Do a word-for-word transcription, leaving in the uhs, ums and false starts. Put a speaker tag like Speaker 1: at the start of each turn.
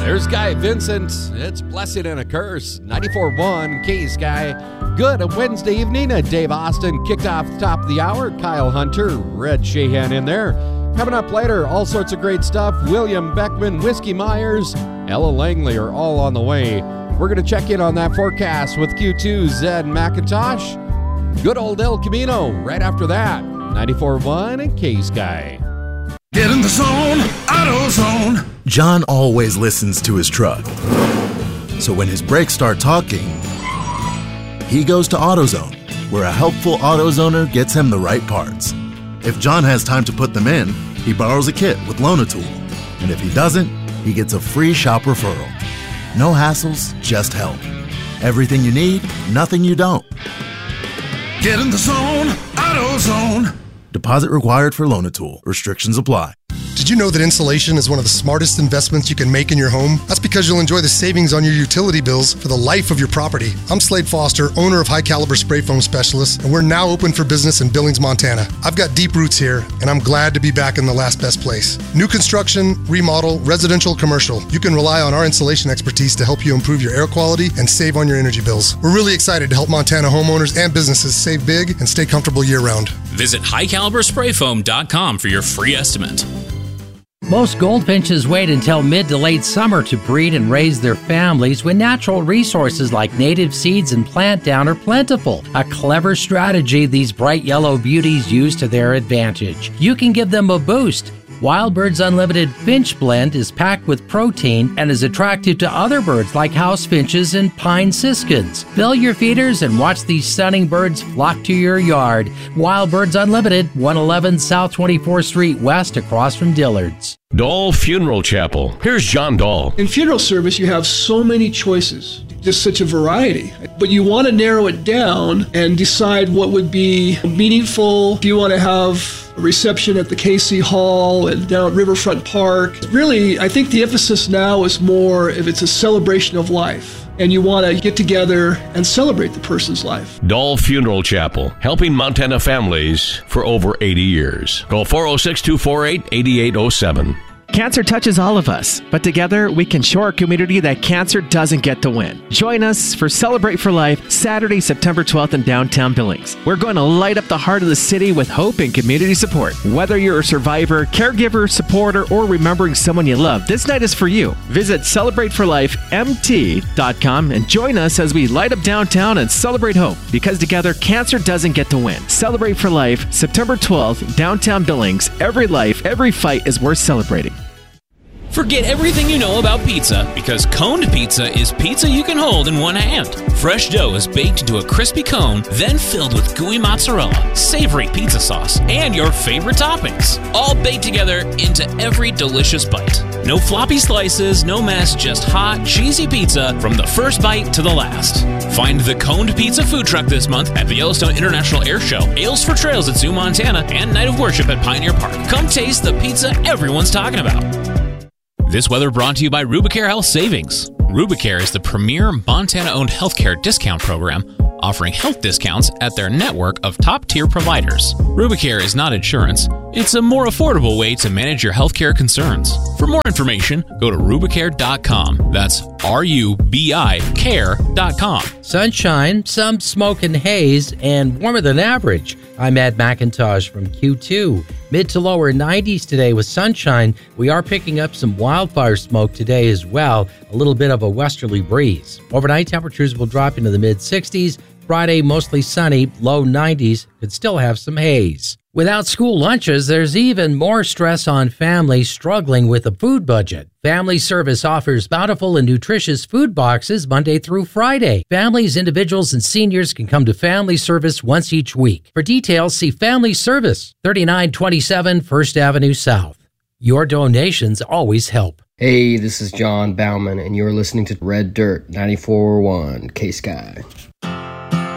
Speaker 1: There's Guy Vincent. It's Blessing and a Curse. ninety-four point one K-Sky. Good a Wednesday evening. Uh, Dave Austin kicked off the top of the hour. Kyle Hunter, Red Shahan in there. Coming up later, all sorts of great stuff. William Beckman, Whiskey Myers, Ella Langley are all on the way. We're going to check in on that forecast with Q two Zed McIntosh. Good old El Camino right after that. ninety-four point one and K-Sky.
Speaker 2: Get in the zone, AutoZone.
Speaker 3: John always listens to his truck. So when his brakes start talking, he goes to AutoZone, where a helpful AutoZoner gets him the right parts. If John has time to put them in, he borrows a kit with Loan-A-Tool. And if he doesn't, he gets a free shop referral. No hassles, just help. Everything you need, nothing you don't.
Speaker 2: Get in the zone, AutoZone.
Speaker 3: Deposit required for Loan-A-Tool. Restrictions apply.
Speaker 4: Did you know that insulation is one of the smartest investments you can make in your home? That's because you'll enjoy the savings on your utility bills for the life of your property. I'm Slade Foster, owner of High Caliber Spray Foam Specialists, and we're now open for business in Billings, Montana. I've got deep roots here, and I'm glad to be back in the last best place. New construction, remodel, residential, commercial. You can rely on our insulation expertise to help you improve your air quality and save on your energy bills. We're really excited to help Montana homeowners and businesses save big and stay comfortable year-round.
Speaker 5: Visit high caliber spray foam dot com for your free estimate.
Speaker 6: Most goldfinches wait until mid to late summer to breed and raise their families when natural resources like native seeds and plant down are plentiful. A clever strategy these bright yellow beauties use to their advantage. You can give them a boost. Wild Birds Unlimited Finch Blend is packed with protein and is attractive to other birds like house finches and pine siskins. Fill your feeders and watch these stunning birds flock to your yard. Wild Birds Unlimited, one eleven South twenty-fourth Street West across from Dillard's.
Speaker 7: Dahl Funeral Chapel. Here's John Dahl.
Speaker 8: In funeral service, you have so many choices, just such a variety. But you want to narrow it down and decide what would be meaningful. Do you want to have a reception at the K C Hall and down at Riverfront Park? Really, I think the emphasis now is more if it's a celebration of life. And you want to get together and celebrate the person's life.
Speaker 7: Dahl Funeral Chapel, helping Montana families for over eighty years. Call four oh six, two four eight, eight eight oh seven.
Speaker 9: Cancer touches all of us, but together we can show our community that cancer doesn't get to win. Join us for Celebrate for Life, Saturday, September twelfth in downtown Billings. We're going to light up the heart of the city with hope and community support. Whether you're a survivor, caregiver, supporter, or remembering someone you love, this night is for you. Visit celebrate for life m t dot com and join us as we light up downtown and celebrate hope, because together cancer doesn't get to win. Celebrate for Life, September twelfth, downtown Billings. Every life, every fight is worth celebrating.
Speaker 5: Forget everything you know about pizza, because coned pizza is pizza you can hold in one hand. Fresh dough is baked into a crispy cone, then filled with gooey mozzarella, savory pizza sauce, and your favorite toppings, all baked together into every delicious bite. No floppy slices, no mess, just hot, cheesy pizza from the first bite to the last. Find the Coned Pizza food truck this month at the Yellowstone International Air Show, Ales for Trails at Zoo, Montana, and Night of Worship at Pioneer Park. Come taste the pizza everyone's talking about. This weather brought to you by Rubicare Health Savings. Rubicare is the premier Montana-owned healthcare discount program, offering health discounts at their network of top-tier providers. Rubicare is not insurance. It's a more affordable way to manage your healthcare concerns. For more information, go to rubicare dot com. That's R U B I care dot com.
Speaker 6: Sunshine, some smoke and haze, and warmer than average. I'm Ed McIntosh from Q two. Mid to lower nineties today with sunshine. We are picking up some wildfire smoke today as well. A little bit of a westerly breeze. Overnight temperatures will drop into the mid sixties. Friday, mostly sunny, low nineties. Could still have some haze. Without school lunches, there's even more stress on families struggling with a food budget. Family Service offers bountiful and nutritious food boxes Monday through Friday. Families, individuals, and seniors can come to Family Service once each week. For details, see Family Service, thirty-nine twenty-seven First Avenue South. Your donations always help.
Speaker 10: Hey, this is John Bauman, and you're listening to Red Dirt ninety-four point one K-Sky.